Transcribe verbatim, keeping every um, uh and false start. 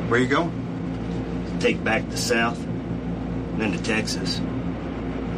Where you going? Take back the South, and then to Texas.